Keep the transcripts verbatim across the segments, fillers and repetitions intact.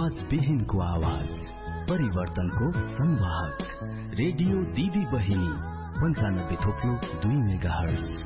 आवाज विहीनको आवाज, परिवर्तनको संवाहक, रेडियो दिदी बहिनी पञ्चानब्बे थोप्लो दुई मेगा हर्ज।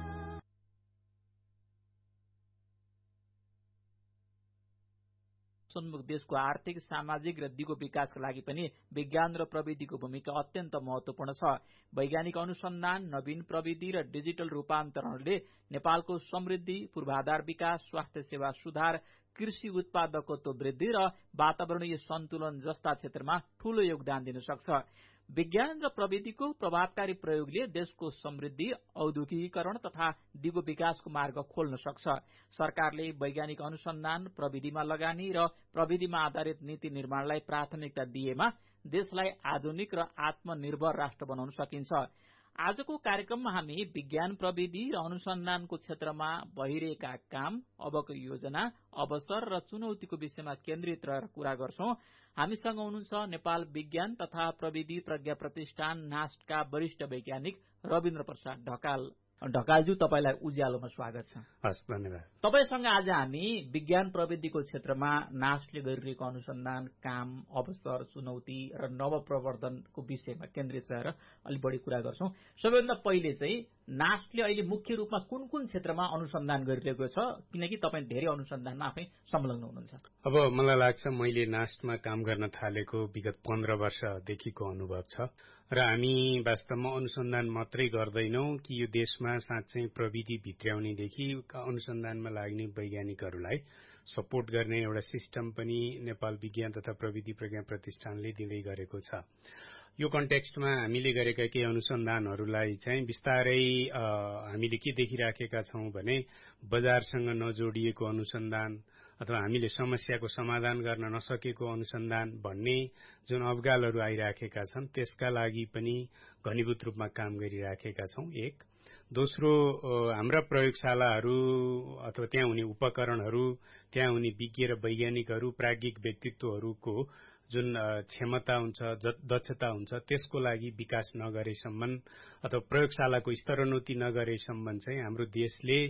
सन्मुख देशको आर्थिक, सामाजिक र दिगो विकासका लागि पनि विज्ञान र प्रविधिको भूमिका अत्यन्त महत्वपूर्ण छ। वैज्ञानिक अनुसन्धान, नवीन प्रविधि र डिजिटल रूपान्तरणले नेपालको समृद्धि, पूर्वाधार विकास, स्वास्थ्य सेवा सुधार, कृषि उत्पादकत्व वृद्धि र वातावरणीय सन्तुलन जस्ता क्षेत्रमा ठूलो योगदान दिन सक्छ। विज्ञान र प्रविधिको प्रभावकारी प्रयोगले देशको समृद्धि, औद्योगिकीकरण तथा दिगो विकासको मार्ग खोल्न सक्छ। सरकारले वैज्ञानिक अनुसन्धान, प्रविधिमा लगानी र प्रविधिमा आधारित नीति निर्माणलाई प्राथमिकता दिएमा देशलाई आधुनिक र आत्मनिर्भर राष्ट्र बनाउन सकिन्छ। आजको कार्यक्रममा हामी विज्ञान, प्रविधि र अनुसन्धानको क्षेत्रमा भइरहेका काम, अबको योजना, अवसर र चुनौतीको विषयमा केन्द्रित रहेर कुरा गर्छौं। हामीसँग हुनुहुन्छ नेपाल विज्ञान तथा प्रविधि प्रज्ञा प्रतिष्ठान नास्टका वरिष्ठ वैज्ञानिक रविन्द्र प्रसाद ढकाल। ढकालज्यू, तपाईलाई उज्यालोमा स्वागत छ। हस्, धन्यवाद। तपाईसँग आज हामी विज्ञान प्रविधिको क्षेत्रमा नास्टले गरिरहेको अनुसन्धान, काम, अवसर, चुनौती र नवप्रवर्धनको विषयमा केन्द्रित रहेर अलि बढी कुरा गर्छौं। सबैभन्दा पहिले चाहिँ नास्टले अहिले मुख्य रूपमा कुन कुन क्षेत्रमा अनुसन्धान गरिरहेको छ, किनकि तपाईँ धेरै अनुसन्धानमा आफै संलग्न हुनुहुन्छ? अब मलाई लाग्छ मैले नास्टमा काम गर्न थालेको विगत पन्ध्र वर्षदेखिको अनुभव छ र हामी वास्तवमा अनुसन्धान मात्रै गर्दैनौं कि यो देशमा साँच्चै प्रविधि भित्र्याउनेदेखि अनुसन्धानमा लाग्ने वैज्ञानिकहरूलाई सपोर्ट गर्ने एउटा सिस्टम पनि नेपाल विज्ञान तथा प्रविधि प्रज्ञा प्रतिष्ठानले दिँदै गरेको छ। यो कन्टेक्स्टमा हामीले गरेका केही अनुसन्धानहरूलाई चाहिँ बिस्तारै हामीले के देखिराखेका छौं भने बजारसँग नजोडिएको अनुसन्धान अथवा हामीले समस्याको समाधान गर्न नसकेको अनुसन्धान भन्ने जुन अवगालहरू आइराखेका छन् त्यसका लागि पनि घनीभूत रूपमा काम गरिराखेका छौं। एक दोस्रो, हाम्रा प्रयोगशालाहरू अथवा त्यहाँ हुने उपकरणहरू, त्यहाँ हुने विज्ञ र वैज्ञानिकहरू, प्राज्ञिक व्यक्तित्वहरूको जुन क्षमता हुन्छ, दक्षता हुन्छ, त्यसको लागि विकास नगरेसम्म अथवा प्रयोगशालाको स्तरोन्नति नगरेसम्म चाहिँ हाम्रो देशले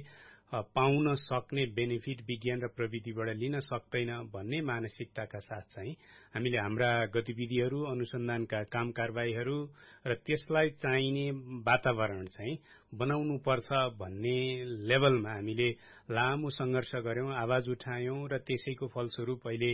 पाउन सक्ने बेनिफिट विज्ञान र प्रविधिबाट लिन सक्दैन भन्ने मानसिकताका साथ चाहिँ हामीले हाम्रा गतिविधिहरू, अनुसन्धानका काम कारबाहीहरू र त्यसलाई चाहिने वातावरण चाहिँ बनाउनु पर्छ भन्ने लेभलमा हामीले लामो संघर्ष गर्यौं, आवाज उठायौं र त्यसैको फलस्वरूप अहिले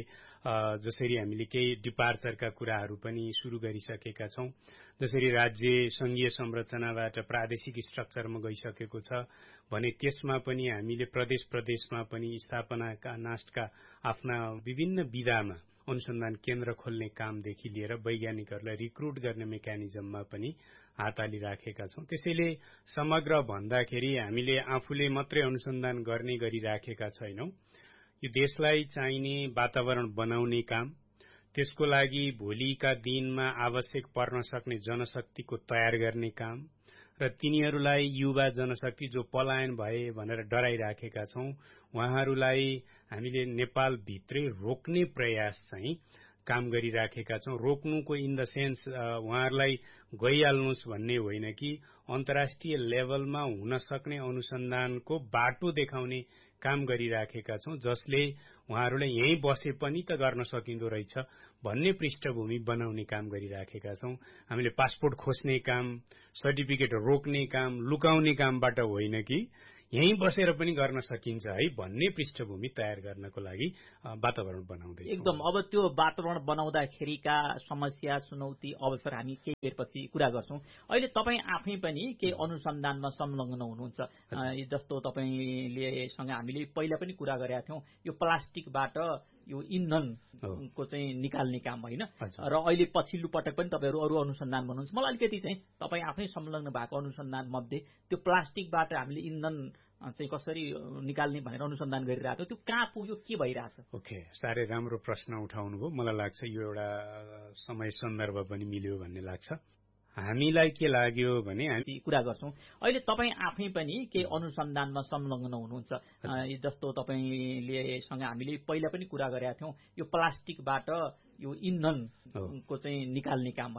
जसरी हामीले केही डिपार्चरका कुराहरू पनि शुरू गरिसकेका छौं। जसरी राज्य संघीय संरचनाबाट प्रादेशिक स्ट्रक्चरमा गइसकेको छ भने त्यसमा पनि हामीले प्रदेश प्रदेशमा पनि स्थापनाका नास्टका आफ्ना विभिन्न विधामा अनुसन्धान केन्द्र खोल्ने कामदेखि लिएर वैज्ञानिकहरूलाई रिक्रुट गर्ने मेकानिजममा पनि हात हालिराखेका छौं। त्यसैले समग्र भन्दाखेरि हामीले आफूले मात्रै अनुसन्धान गर्ने गरिराखेका छैनौं। यो देशलाई चाहिने वातावरण बनाउने काम, त्यसको लागि भोलिका दिनमा आवश्यक पर्न सक्ने जनशक्तिको तयार गर्ने काम र तिनीहरूलाई युवा जनशक्ति जो पलायन भए भनेर डराइराखेका छौं उहाँहरूलाई हामीले नेपाल भित्रै रोक्ने प्रयास चाहिँ काम गरिराखेका छौं। रोक्नुको इन द सेन्स उहाँहरूलाई गइहाल्नुहोस् भन्ने होइन कि अन्तर्राष्ट्रिय लेभलमा हुन सक्ने अनुसन्धानको बाटो देखाउने काम गरिराखेका छौं, जसले उहाँहरूले यहीँ बसे पनि त गर्न सकिँदो रहेछ भन्ने पृष्ठभूमि बनाउने काम गरिराखेका छौं। हामीले पासपोर्ट खोज्ने काम, सर्टिफिकेट रोक्ने काम, लुकाउने कामबाट होइन कि यहीँ बसेर पनि गर्न सकिन्छ है भन्ने पृष्ठभूमि तयार गर्नको लागि वातावरण बनाउँदैछौं। एकदम। अब त्यो वातावरण बनाउँदाखेरिका समस्या, चुनौती, अवसर हामी केही बेरपछि कुरा गर्छौं। अहिले तपाईँ आफै पनि केही अनुसन्धानमा संलग्न हुनुहुन्छ। जस्तो तपाईले सँग हामीले पहिला पनि कुरा गरेका थियौं, यो प्लास्टिकबाट यो इन्धनको चाहिँ निकाल्ने काम होइन र अहिले पछिल्लो पटक पनि तपाईहरु अरु अनुसन्धान भन्नुहुन्छ। मलाई अलिकति चाहिँ तपाई आफै संलग्न भएको अनुसन्धान मध्ये त्यो प्लास्टिकबाट हामीले इन्धन चाहिँ कसरी निकाल्ने भनेर अनुसन्धान गरिरहेको थियो, त्यो कहाँ पुग्यो, के भइरहेछ? ओके, साह्रै राम्रो प्रश्न उठाउनु भयो। मलाई लाग्छ यो एउटा समय सन्दर्भ पनि मिल्यो भन्ने लाग्छ। हामीलाई के लाग्यो भने हामी कुरा गर्छौं, अहिले तपाई आफै पनि के अनुसन्धानमा संलग्न हुनुहुन्छ। जस्तो तपाईले सँग हामीले पहिला पनि कुरा गरेका थियौं, यो प्लास्टिकबाट यो इन्धनको चाहिँ निकाल्ने काम